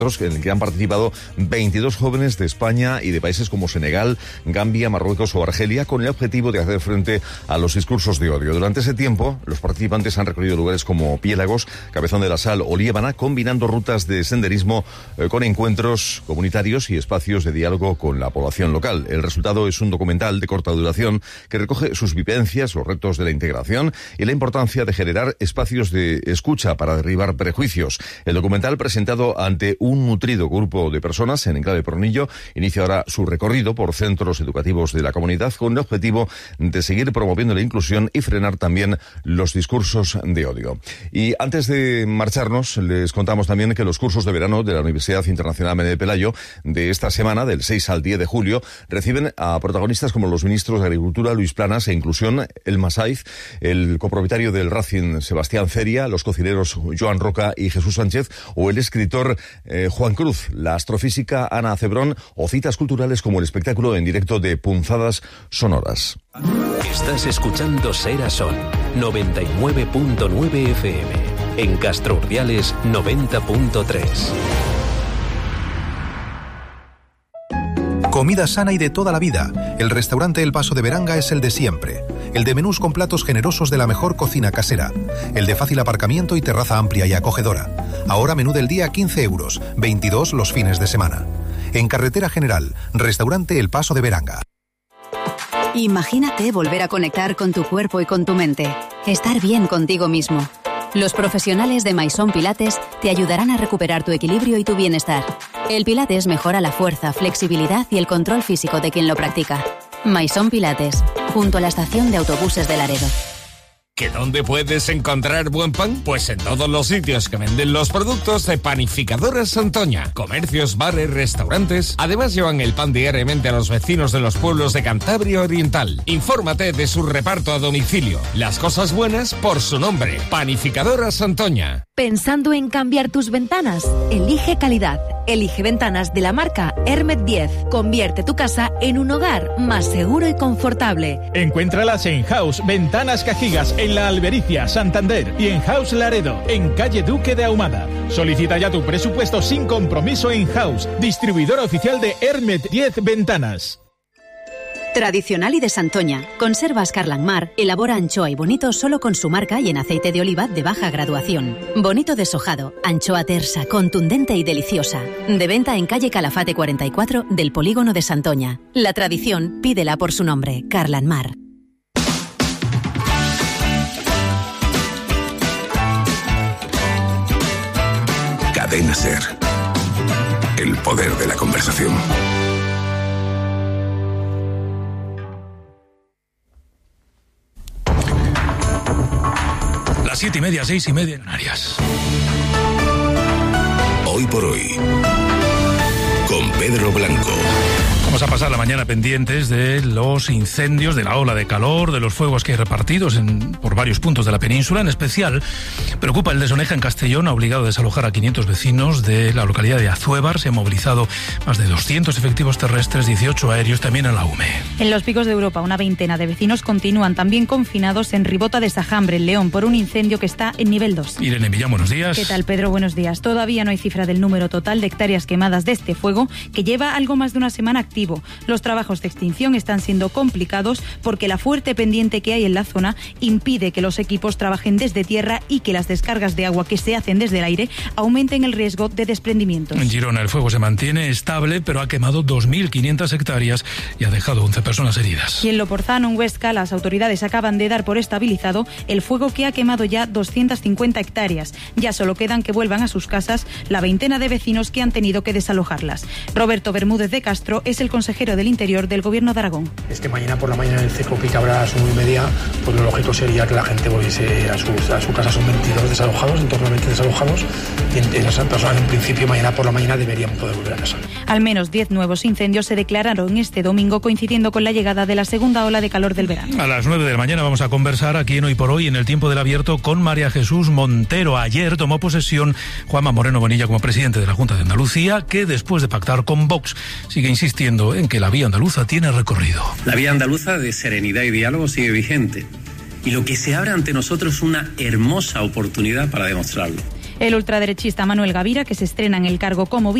en el que han participado 22 jóvenes de España y de países como Senegal, Gambia, Marruecos o Argelia, con el objetivo de hacer frente a los discursos de odio. Durante ese tiempo, los participantes han recorrido lugares como Piélagos, Cabezón de la Sal o Liébana, combinando rutas de senderismo con encuentros comunitarios y espacios de diálogo con la población local. El resultado es un documental de corta duración que recoge sus vivencias, los retos de la integración y la importancia de generar espacios de escucha para derribar prejuicios. El documental, presentado ante un nutrido grupo de personas en Enclave Pornillo, inicia ahora su recorrido por centros educativos de la comunidad con el objetivo de seguir promoviendo la inclusión y frenar también los discursos de odio. Y antes de marcharnos, les contamos también que los cursos de verano de la Universidad Internacional Mene de Pelayo de esta semana, del 6 al 10 de julio, reciben a protagonistas como los ministros de Agricultura, Luis Planas, e Inclusión, Elma Saiz, el copropietario del Racing, Sebastián Feria, los cocineros Joan Roca y Jesús Sánchez, o el escritor Juan Cruz, la astrofísica Ana Cebrón, o citas culturales como el espectáculo en directo de Punzadas Sonoras. Estás escuchando Ser a Son, 99.9 FM, en Castro Urdiales 90.3. Comida sana y de toda la vida. El restaurante El Paso de Beranga es el de siempre. El de menús con platos generosos de la mejor cocina casera. El de fácil aparcamiento y terraza amplia y acogedora. Ahora menú del día 15 euros, 22 los fines de semana. En Carretera General, restaurante El Paso de Beranga. Imagínate volver a conectar con tu cuerpo y con tu mente. Estar bien contigo mismo. Los profesionales de Maison Pilates te ayudarán a recuperar tu equilibrio y tu bienestar. El Pilates mejora la fuerza, flexibilidad y el control físico de quien lo practica. Maison Pilates, junto a la estación de autobuses de Laredo. ¿Que dónde puedes encontrar buen pan? Pues en todos los sitios que venden los productos de Panificadoras Santoña. Comercios, bares, restaurantes. Además llevan el pan diariamente a los vecinos de los pueblos de Cantabria Oriental. Infórmate de su reparto a domicilio. Las cosas buenas por su nombre. Panificadoras Santoña. ¿Pensando en cambiar tus ventanas? Elige calidad. Elige ventanas de la marca Hermet 10. Convierte tu casa en un hogar más seguro y confortable. Encuéntralas en House Ventanas Cajigas, en La Albericia, Santander, y en House Laredo, en calle Duque de Ahumada. Solicita ya tu presupuesto sin compromiso en House, distribuidor oficial de Hermet 10 Ventanas. Tradicional y de Santoña, Conservas Carlanmar elabora anchoa y bonito solo con su marca y en aceite de oliva de baja graduación. Bonito deshojado, anchoa tersa, contundente y deliciosa. De venta en calle Calafate 44 del Polígono de Santoña. La tradición, pídela por su nombre, Carlanmar. Cadena Ser. El poder de la conversación. Las 7:30, 6:30 en Canarias. Hoy por hoy, con Pedro Blanco. Vamos a pasar la mañana pendientes de los incendios, de la ola de calor, de los fuegos que hay repartidos por varios puntos de la península. En especial, preocupa el de Soneja en Castellón, ha obligado a desalojar a 500 vecinos de la localidad de Azuévar. Se han movilizado más de 200 efectivos terrestres, 18 aéreos, también en la UME. En los Picos de Europa, una veintena de vecinos continúan también confinados en Ribota de Sajambre, en León, por un incendio que está en nivel 2. Irene Millán, buenos días. ¿Qué tal, Pedro? Buenos días. Todavía no hay cifra del número total de hectáreas quemadas de este fuego, que lleva algo más de una semana activo. Los trabajos de extinción están siendo complicados porque la fuerte pendiente que hay en la zona impide que los equipos trabajen desde tierra y que las descargas de agua que se hacen desde el aire aumenten el riesgo de desprendimientos. En Girona el fuego se mantiene estable, pero ha quemado 2.500 hectáreas y ha dejado 11 personas heridas. Y en Loporzano, en Huesca, las autoridades acaban de dar por estabilizado el fuego que ha quemado ya 250 hectáreas. Ya solo quedan que vuelvan a sus casas la veintena de vecinos que han tenido que desalojarlas. Roberto Bermúdez de Castro es el consejero del Interior del Gobierno de Aragón. Es que mañana por la mañana en el CECOPI, que habrá a las 9:30, pues lo lógico sería que la gente volviese a su casa. Son 22 desalojados, en torno a 20 desalojados, y esas personas en principio mañana por la mañana deberían poder volver a casa. Al menos 10 nuevos incendios se declararon este domingo, coincidiendo con la llegada de la segunda ola de calor del verano. A las 9 de la mañana vamos a conversar aquí en Hoy por Hoy, en el Tiempo del Abierto, con María Jesús Montero. Ayer tomó posesión Juanma Moreno Bonilla como presidente de la Junta de Andalucía, que después de pactar con Vox sigue insistiendo en que la vía andaluza tiene recorrido. La vía andaluza de serenidad y diálogo sigue vigente. Y lo que se abre ante nosotros es una hermosa oportunidad para demostrarlo. El ultraderechista Manuel Gavira, que se estrena en el cargo como